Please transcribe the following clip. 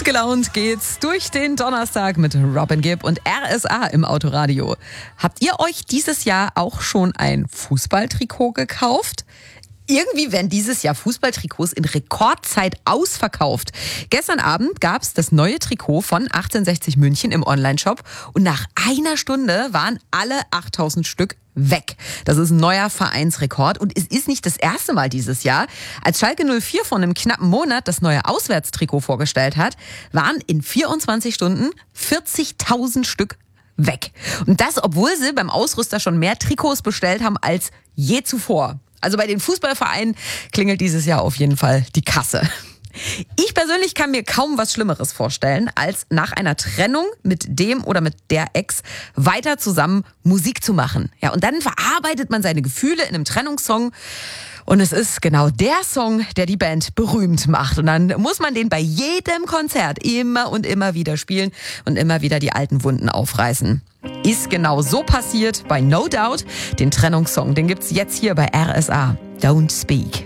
gelaunt geht's durch den Donnerstag mit Robin Gibb und RSA im Autoradio. Habt ihr euch dieses Jahr auch schon ein Fußballtrikot gekauft? Irgendwie werden dieses Jahr Fußballtrikots in Rekordzeit ausverkauft. Gestern Abend gab's das neue Trikot von 1860 München im Onlineshop und nach einer Stunde waren alle 8000 Stück weg. Das ist ein neuer Vereinsrekord und es ist nicht das erste Mal dieses Jahr. Als Schalke 04 vor einem knappen Monat das neue Auswärtstrikot vorgestellt hat, waren in 24 Stunden 40.000 Stück weg. Und das, obwohl sie beim Ausrüster schon mehr Trikots bestellt haben als je zuvor. Also bei den Fußballvereinen klingelt dieses Jahr auf jeden Fall die Kasse. Ich persönlich kann mir kaum was Schlimmeres vorstellen, als nach einer Trennung mit dem oder mit der Ex weiter zusammen Musik zu machen. Ja, und dann verarbeitet man seine Gefühle in einem Trennungssong. Und es ist genau der Song, der die Band berühmt macht. Und dann muss man den bei jedem Konzert immer und immer wieder spielen und immer wieder die alten Wunden aufreißen. Ist genau so passiert bei No Doubt. Den Trennungssong, den gibt's jetzt hier bei RSA. Don't Speak.